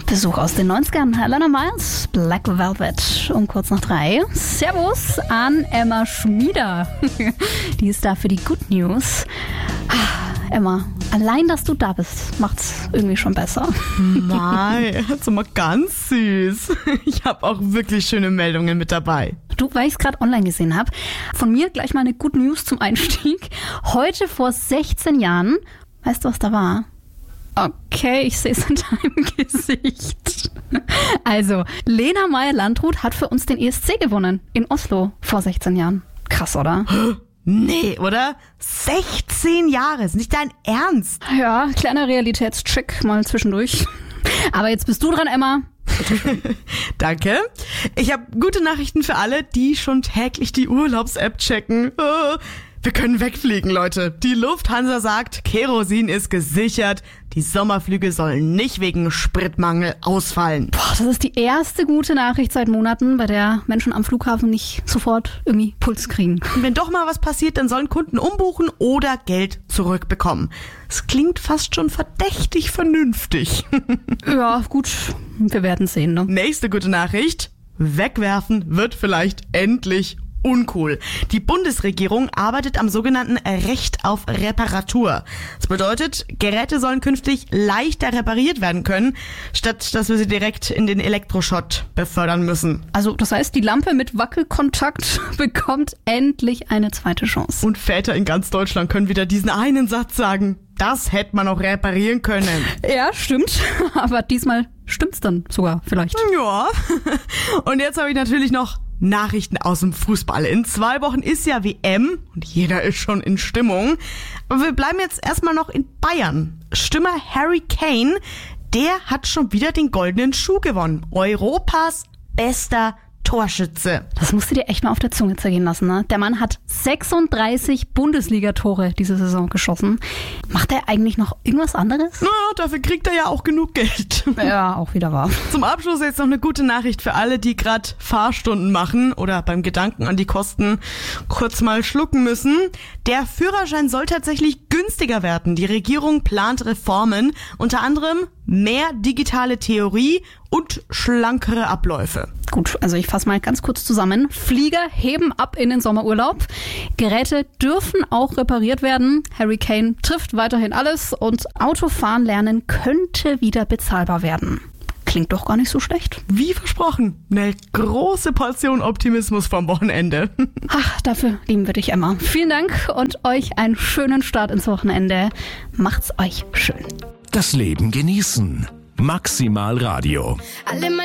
Besuch aus den 90ern. Alana Miles, Black Velvet um kurz nach 3. Servus an Emma Schmieder. Die ist da für die Good News. Emma, allein, dass du da bist, macht's irgendwie schon besser. Mai, also mal ganz süß. Ich habe auch wirklich schöne Meldungen mit dabei. Du, weil ich es gerade online gesehen habe, von mir gleich mal eine Good News zum Einstieg. Heute vor 16 Jahren, weißt du, was da war? Okay, ich sehe es in deinem Gesicht. Also, Lena Meyer-Landrut hat für uns den ESC gewonnen in Oslo vor 16 Jahren. Krass, oder? Nee, oder? 16 Jahre, ist nicht dein Ernst? Ja, kleiner Realitätscheck mal zwischendurch. Aber jetzt bist du dran, Emma. Danke. Ich habe gute Nachrichten für alle, die schon täglich die Urlaubs-App checken. Wir können wegfliegen, Leute. Die Lufthansa sagt, Kerosin ist gesichert. Die Sommerflüge sollen nicht wegen Spritmangel ausfallen. Boah, das ist die erste gute Nachricht seit Monaten, bei der Menschen am Flughafen nicht sofort irgendwie Puls kriegen. Und wenn doch mal was passiert, dann sollen Kunden umbuchen oder Geld zurückbekommen. Es klingt fast schon verdächtig vernünftig. Ja, gut, wir werden sehen, ne? Nächste gute Nachricht. Wegwerfen wird vielleicht endlich uncool. Die Bundesregierung arbeitet am sogenannten Recht auf Reparatur. Das bedeutet, Geräte sollen künftig leichter repariert werden können, statt dass wir sie direkt in den Elektroschrott befördern müssen. Also das heißt, die Lampe mit Wackelkontakt bekommt endlich eine zweite Chance. Und Väter in ganz Deutschland können wieder diesen einen Satz sagen. Das hätte man auch reparieren können. Ja, stimmt. Aber diesmal stimmt's dann sogar vielleicht. Ja. Und jetzt habe ich natürlich noch Nachrichten aus dem Fußball. In 2 Wochen ist ja WM und jeder ist schon in Stimmung. Aber wir bleiben jetzt erstmal noch in Bayern. Stürmer Harry Kane, der hat schon wieder den goldenen Schuh gewonnen. Europas bester Torschütze. Das musst du dir echt mal auf der Zunge zergehen lassen, ne? Der Mann hat 36 Bundesliga-Tore diese Saison geschossen. Macht er eigentlich noch irgendwas anderes? Naja, dafür kriegt er ja auch genug Geld. Ja, auch wieder wahr. Zum Abschluss jetzt noch eine gute Nachricht für alle, die gerade Fahrstunden machen oder beim Gedanken an die Kosten kurz mal schlucken müssen. Der Führerschein soll tatsächlich günstiger werden. Die Regierung plant Reformen, unter anderem mehr digitale Theorie und schlankere Abläufe. Gut, also ich fasse mal ganz kurz zusammen. Flieger heben ab in den Sommerurlaub. Geräte dürfen auch repariert werden. Harry Kane trifft weiterhin alles und Autofahren lernen könnte wieder bezahlbar werden. Klingt doch gar nicht so schlecht. Wie versprochen, eine große Portion Optimismus vom Wochenende. Ach, dafür lieben wir dich, Emma. Vielen Dank und euch einen schönen Start ins Wochenende. Macht's euch schön. Das Leben genießen. Maximal Radio. Alle